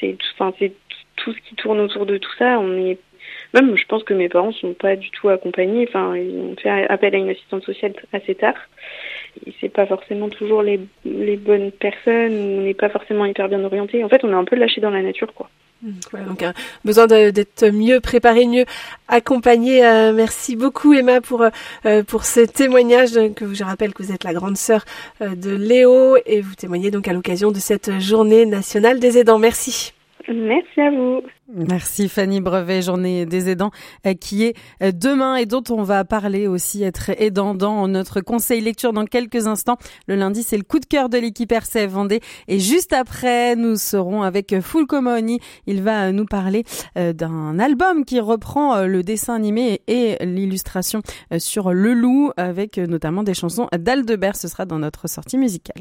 c'est tout ce qui tourne autour de tout ça. Même, je pense que mes parents sont pas du tout accompagnés. Enfin, ils ont fait appel à une assistante sociale assez tard. Et c'est pas forcément toujours les bonnes personnes. On n'est pas forcément hyper bien orientés. En fait, on est un peu lâchés dans la nature, quoi. Voilà, donc besoin d'être mieux préparé, mieux accompagné. Merci beaucoup Emma pour ce témoignage. Que je rappelle que vous êtes la grande sœur de Léo et vous témoignez donc à l'occasion de cette journée nationale des aidants. Merci. Merci à vous. Merci Fanny Brevet, journée des aidants qui est demain et dont on va parler aussi, être aidant dans notre conseil lecture dans quelques instants. Le lundi, c'est le coup de cœur de l'équipe RCF Vendée et juste après, nous serons avec Fulco Mahony. Il va nous parler d'un album qui reprend le dessin animé et l'illustration sur le loup avec notamment des chansons d'Aldebert. Ce sera dans notre sortie musicale.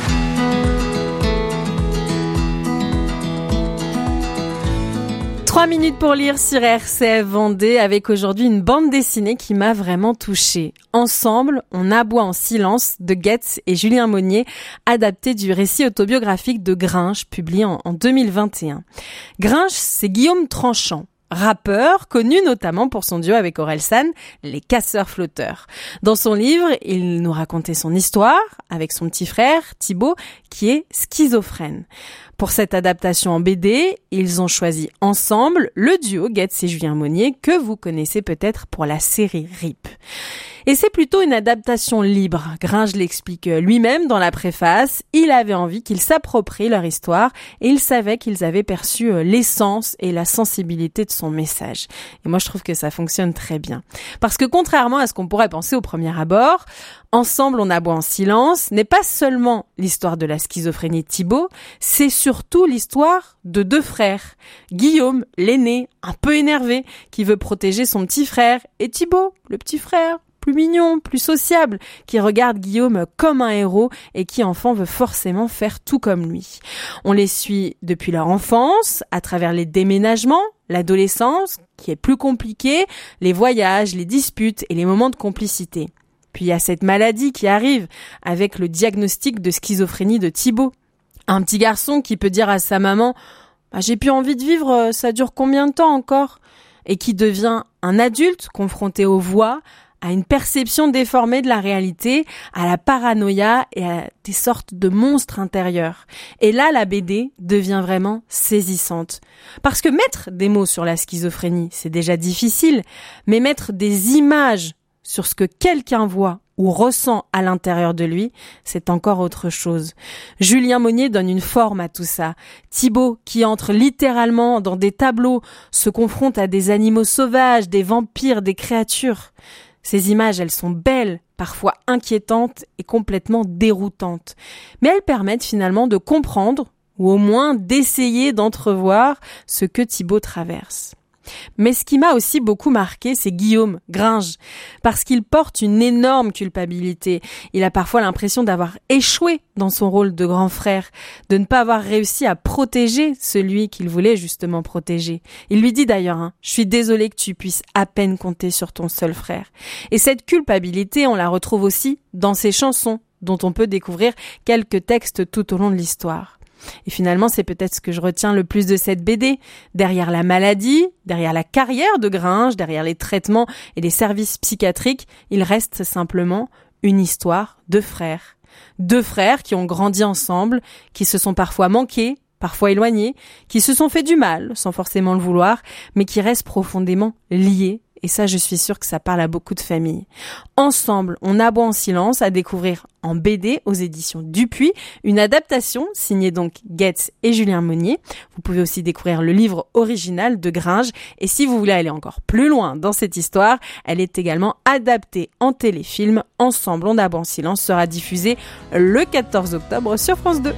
3 minutes pour lire sur RCF Vendée avec aujourd'hui une bande dessinée qui m'a vraiment touchée. Ensemble, on aboie en silence de Goetz et Julien Monnier, adapté du récit autobiographique de Grinch, publié en 2021. Grinch, c'est Guillaume Tranchant, rappeur connu notamment pour son duo avec Orelsan, les Casseurs Flotteurs. Dans son livre, il nous racontait son histoire avec son petit frère Thibaut, qui est schizophrène. Pour cette adaptation en BD, ils ont choisi ensemble le duo Goetz et Julien Monnier que vous connaissez peut-être pour la série RIP. Et c'est plutôt une adaptation libre. Grinch l'explique lui-même dans la préface. Il avait envie qu'ils s'approprient leur histoire et il savait qu'ils avaient perçu l'essence et la sensibilité de son message. Et moi, je trouve que ça fonctionne très bien. Parce que contrairement à ce qu'on pourrait penser au premier abord, Ensemble, on aboie en silence n'est pas seulement l'histoire de la schizophrénie de Thibaut, c'est surtout l'histoire de deux frères. Guillaume, l'aîné, un peu énervé, qui veut protéger son petit frère, et Thibaut, le petit frère, plus mignon, plus sociable, qui regarde Guillaume comme un héros et qui enfant veut forcément faire tout comme lui. On les suit depuis leur enfance, à travers les déménagements, l'adolescence, qui est plus compliquée, les voyages, les disputes et les moments de complicité. Puis il y a cette maladie qui arrive avec le diagnostic de schizophrénie de Thibaut. Un petit garçon qui peut dire à sa maman « J'ai plus envie de vivre, ça dure combien de temps encore ?» et qui devient un adulte confronté aux voix, à une perception déformée de la réalité, à la paranoïa et à des sortes de monstres intérieurs. Et là, la BD devient vraiment saisissante. Parce que mettre des mots sur la schizophrénie, c'est déjà difficile, mais mettre des images sur ce que quelqu'un voit ou ressent à l'intérieur de lui, c'est encore autre chose. Julien Monnier donne une forme à tout ça. Thibaut, qui entre littéralement dans des tableaux, se confronte à des animaux sauvages, des vampires, des créatures. Ces images, elles sont belles, parfois inquiétantes et complètement déroutantes. Mais elles permettent finalement de comprendre, ou au moins d'essayer d'entrevoir ce que Thibaut traverse. Mais ce qui m'a aussi beaucoup marqué, c'est Guillaume, Gringe, parce qu'il porte une énorme culpabilité. Il a parfois l'impression d'avoir échoué dans son rôle de grand frère, de ne pas avoir réussi à protéger celui qu'il voulait justement protéger. Il lui dit d'ailleurs, « Je suis désolé que tu puisses à peine compter sur ton seul frère. » Et cette culpabilité, on la retrouve aussi dans ses chansons, dont on peut découvrir quelques textes tout au long de l'histoire. Et finalement, c'est peut-être ce que je retiens le plus de cette BD. Derrière la maladie, derrière la carrière de Gringe, derrière les traitements et les services psychiatriques, il reste simplement une histoire de frères. Deux frères qui ont grandi ensemble, qui se sont parfois manqués, parfois éloignés, qui se sont fait du mal, sans forcément le vouloir, mais qui restent profondément liés. Et ça, je suis sûre que ça parle à beaucoup de familles. Ensemble, on aboie en silence à découvrir en BD aux éditions Dupuis, une adaptation signée donc Goetz et Julien Monnier. Vous pouvez aussi découvrir le livre original de Gringe. Et si vous voulez aller encore plus loin dans cette histoire, elle est également adaptée en téléfilm. Ensemble, on aboie en silence sera diffusée le 14 octobre sur France 2.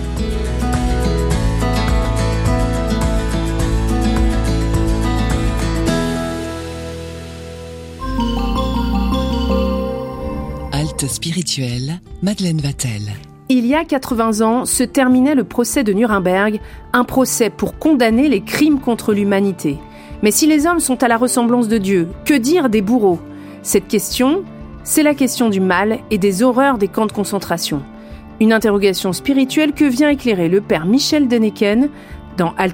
Spirituelle, Madeleine Vatel. Il y a 80 ans se terminait le procès de Nuremberg, un procès pour condamner les crimes contre l'humanité. Mais si les hommes sont à la ressemblance de Dieu, que dire des bourreaux ? Cette question, c'est la question du mal et des horreurs des camps de concentration. Une interrogation spirituelle que vient éclairer le père Michel Denneken dans